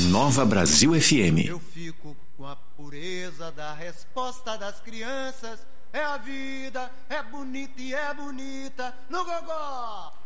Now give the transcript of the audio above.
Nova Brasil FM. Eu fico com a pureza da resposta das crianças. É a vida, é bonita e é bonita no gogó.